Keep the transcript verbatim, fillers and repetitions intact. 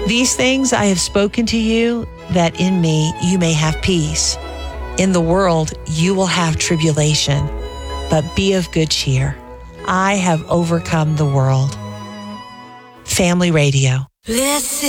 These things I have spoken to you, that in me you may have peace. In the world you will have tribulation, but be of good cheer. I have overcome the world. Family Radio. Listen.